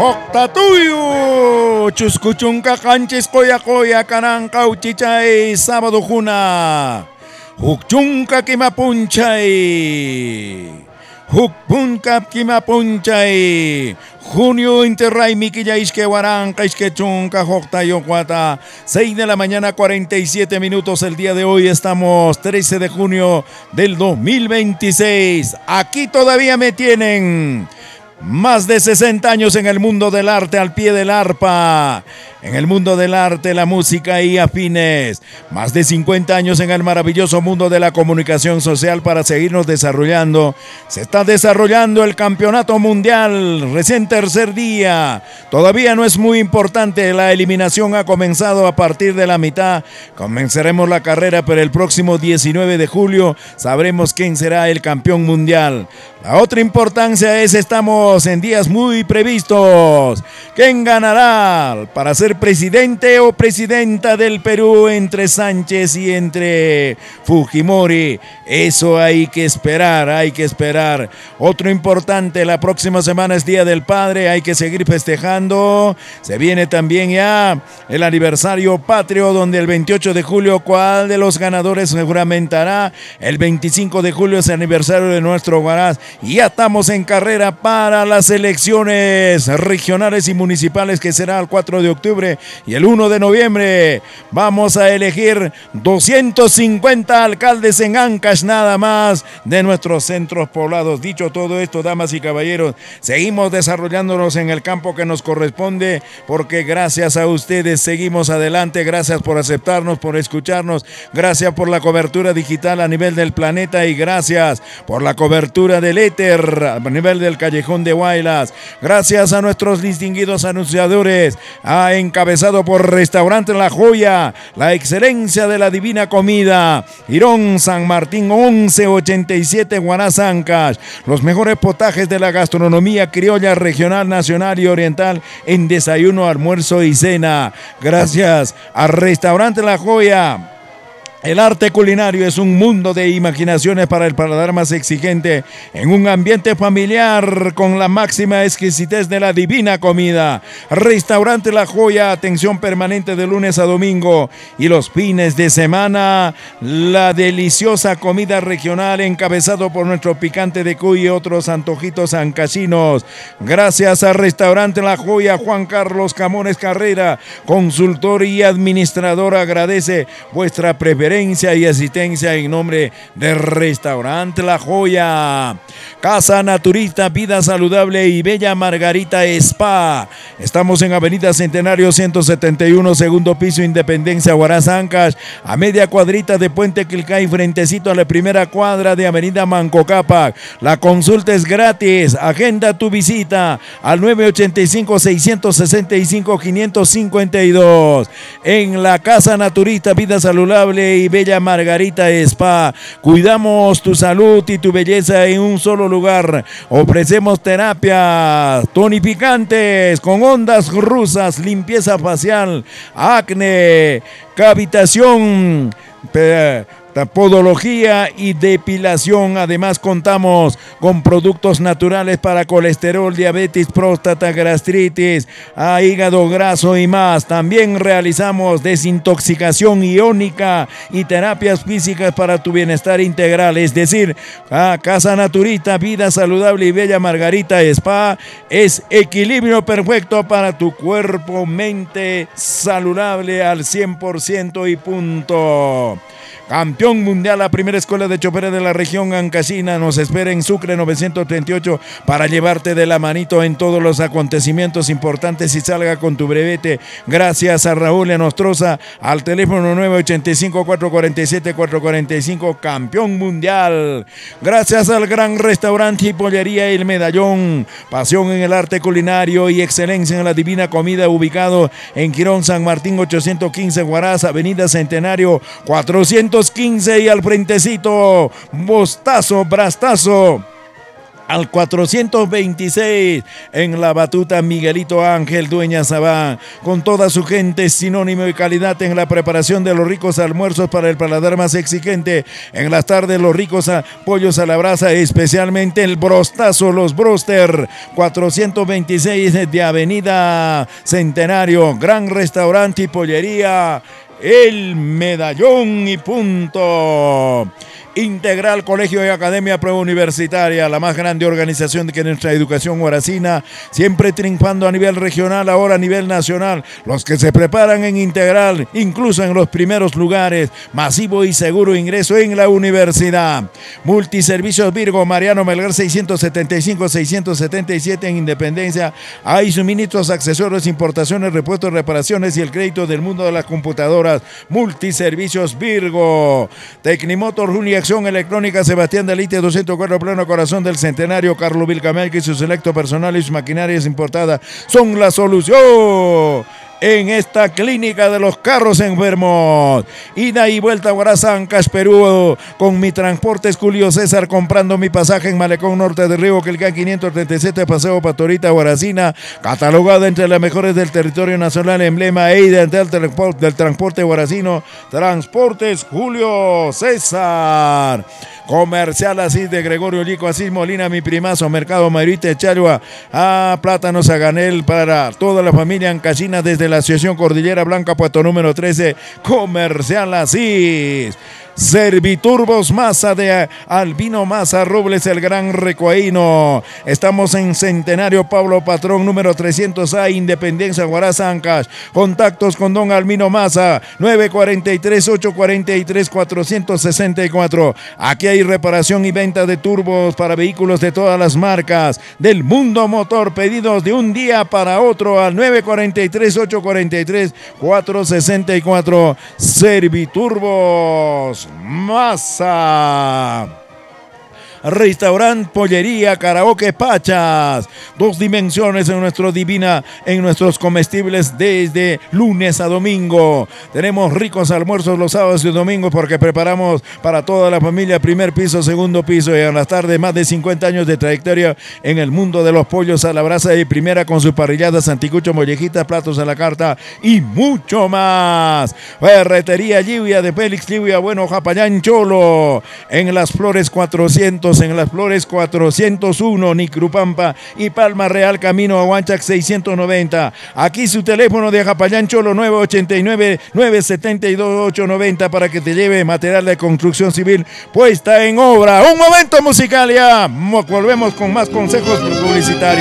Octatuyo, chuscuchunca canches coya coya cananca uchichay, sábado juna. Hukchunca kimapunchay. Hukpunka kimapunchay. Junio Interray Miquilla Isque Huaranca Isque Chunca Joctayo Cuata 6 de la mañana 47 minutos el día de hoy. Estamos 13 de junio del 2026. Aquí todavía me tienen. Más de 60 años en el mundo del arte al pie del arpa. En el mundo del arte, la música y afines. Más de 50 años en el maravilloso mundo de la comunicación social para seguirnos desarrollando. Se está desarrollando el campeonato mundial, recién tercer día. Todavía no es muy importante, la eliminación ha comenzado a partir de la mitad. Comenzaremos la carrera, pero el próximo 19 de julio sabremos quién será el campeón mundial. La otra importancia es, estamos en días muy previstos. ¿Quién ganará para ser presidente o presidenta del Perú entre Sánchez y entre Fujimori? Eso hay que esperar, hay que esperar. Otro importante, la próxima semana es Día del Padre, hay que seguir festejando. Se viene también ya el aniversario patrio, donde el 28 de julio, ¿cuál de los ganadores se juramentará? El 25 de julio es el aniversario de nuestro Huaraz. Y ya estamos en carrera para las elecciones regionales y municipales, que será el 4 de octubre y el 1 de noviembre. Vamos a elegir 250 alcaldes en Ancash nada más de nuestros centros poblados. Dicho todo esto, damas y caballeros, seguimos desarrollándonos en el campo que nos corresponde, porque gracias a ustedes seguimos adelante. Gracias por aceptarnos, por escucharnos, gracias por la cobertura digital a nivel del planeta y gracias por la cobertura del éter a nivel del Callejón de Huaylas. Gracias a nuestros distinguidos anunciadores, encabezado por Restaurante La Joya, la excelencia de la divina comida. Irón San Martín 1187 Huaraz Ancash. Los mejores potajes de la gastronomía criolla, regional, nacional y oriental en desayuno, almuerzo y cena. Gracias a Restaurante La Joya. El arte culinario es un mundo de imaginaciones para el paladar más exigente, en un ambiente familiar con la máxima exquisitez de la divina comida. Restaurante La Joya, atención permanente de lunes a domingo y los fines de semana, la deliciosa comida regional encabezado por nuestro picante de cuy y otros antojitos ancasinos. Gracias a Restaurante La Joya, Juan Carlos Camones Carrera, consultor y administrador, agradece vuestra preferencia y asistencia en nombre de Restaurante La Joya. Casa Naturista, Vida Saludable y Bella Margarita Spa. Estamos en Avenida Centenario 171, segundo piso, Independencia, Huaraz Ancash, a media cuadrita de Puente Quilcay, frentecito a la primera cuadra de Avenida Manco Cápac. La consulta es gratis. Agenda tu visita al 985-665-552. En la Casa Naturista, Vida Saludable y Bella Margarita Spa, cuidamos tu salud y tu belleza en un solo lugar. Ofrecemos terapias tonificantes con ondas rusas, limpieza facial, acné, cavitación, podología y depilación. Además contamos con productos naturales para colesterol, diabetes, próstata, gastritis, hígado graso y más. También realizamos desintoxicación iónica y terapias físicas para tu bienestar integral. Es decir, Casa Naturista, Vida Saludable y Bella Margarita Spa es equilibrio perfecto para tu cuerpo, mente saludable al 100% y punto. Campeón mundial, la primera escuela de choferes de la región ancashina nos espera en Sucre 938 para llevarte de la manito en todos los acontecimientos importantes y salga con tu brevete. Gracias a Raúl Enostroza al teléfono 985-447-445, campeón mundial. Gracias al gran restaurante y pollería El Medallón, pasión en el arte culinario y excelencia en la divina comida, ubicado en Quirón San Martín 815 Huaraz, Avenida Centenario 415 y al frentecito Bostazo, Brastazo. al 426 en la batuta Miguelito Ángel Dueña Sabán, con toda su gente, sinónimo de calidad en la preparación de los ricos almuerzos para el paladar más exigente. En las tardes los ricos pollos a la brasa, especialmente el brostazo, los broster. 426 de Avenida Centenario, gran restaurante y pollería El Medallón y punto. Integral Colegio y Academia Preuniversitaria, la más grande organización de que nuestra educación guaracina, siempre triunfando a nivel regional, ahora a nivel nacional. Los que se preparan en Integral, incluso en los primeros lugares, masivo y seguro ingreso en la universidad. Multiservicios Virgo, Mariano Melgar 675-677 en Independencia. Hay suministros, accesorios, importaciones, repuestos, reparaciones y el crédito del mundo de las computadoras. Multiservicios Virgo. Tecnimotor Junior Acción Electrónica Sebastián de Lite 204, pleno corazón del Centenario. Carlos Vilcamel, que su selecto personal y sus maquinarias importadas son la solución en esta clínica de los carros enfermos. Ida y vuelta a Guarazancas, Perú, con Mi Transportes Julio César, comprando mi pasaje en Malecón Norte de Río Quilcán 537, Paseo Patorita, Guaracina, catalogada entre las mejores del territorio nacional, emblema EIDA del transporte guaracino, Transportes Julio César. Comercial Asís de Gregorio Lico, Asís Molina, mi primazo, Mercado Mayrite, Chalua, Plátanos a Ganel para toda la familia en Cachina, desde la Asociación Cordillera Blanca, puesto número 13, Comercial Asís. Serviturbos Masa de Albino Masa Robles, el gran recoaíno. Estamos en Centenario Pablo Patrón, número 300A, Independencia, Guarazancas. Contactos con don Albino Masa, 943-843-464. Aquí hay reparación y venta de turbos para vehículos de todas las marcas del mundo motor. Pedidos de un día para otro al 943-843-464. Serviturbos Masa. Restaurante, pollería, karaoke, Pachas. 2 dimensiones en nuestros comestibles desde lunes a domingo. Tenemos ricos almuerzos los sábados y domingos porque preparamos para toda la familia, primer piso, segundo piso, y en las tardes más de 50 años de trayectoria en el mundo de los pollos a la brasa y primera con sus parrilladas, anticucho, mollejitas, platos a la carta y mucho más. Ferretería Lluvia de Félix Lluvia Bueno, Japayán Cholo, en Las Flores 400, en Las Flores 401, Nicrupampa y Palma Real, camino a Huanchac 690. Aquí su teléfono de Japayán Cholo, 989-972-890, para que te lleve material de construcción civil puesta en obra. Un momento musical, ya volvemos con más consejos publicitarios.